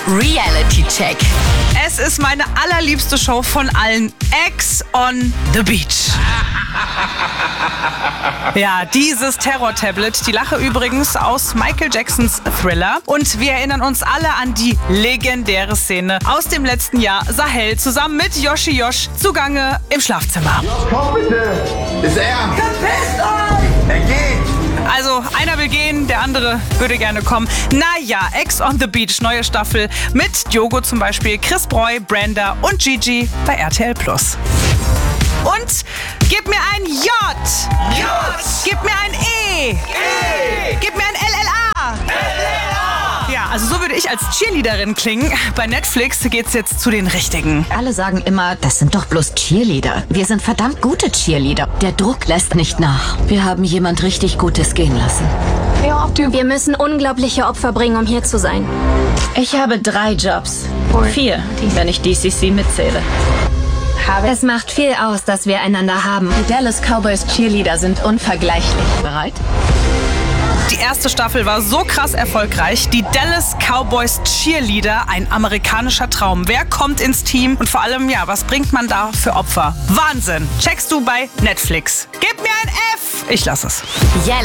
Reality Check. Es ist meine allerliebste Show von allen. Ex on the Beach. Ja, dieses Terror-Tablet. Die Lache übrigens aus Michael Jacksons Thriller. Und wir erinnern uns alle an die legendäre Szene aus dem letzten Jahr. Sahel zusammen mit Yoshi Josh zugange im Schlafzimmer. Komm bitte! Ist er? Verpisst euch! Er geht! Also, einer will gehen, der andere würde gerne kommen. Naja, Ex on the Beach, neue Staffel mit Diogo zum Beispiel, Chris Breu, Brenda und Gigi bei RTL+. Und gib mir ein J. J! Gib mir ein E. Gib mir ein LLA. Ja, also so würde ich als Cheerleaderin klingen. Bei Netflix geht's jetzt zu den Richtigen. Alle sagen immer, das sind doch bloß Cheerleader. Wir sind verdammt gute Cheerleader. Der Druck lässt nicht nach. Wir haben jemand richtig Gutes gehen lassen. Wir müssen unglaubliche Opfer bringen, um hier zu sein. Ich habe 3 Jobs. 4, wenn ich DCC mitzähle. Es macht viel aus, dass wir einander haben. Die Dallas Cowboys Cheerleader sind unvergleichlich. Bereit? Die erste Staffel war so krass erfolgreich. Die Dallas Cowboys Cheerleader, ein amerikanischer Traum. Wer kommt ins Team? Und vor allem, ja, was bringt man da für Opfer? Wahnsinn! Checkst du bei Netflix. Gib mir ein F! Ich lass es. Yellow.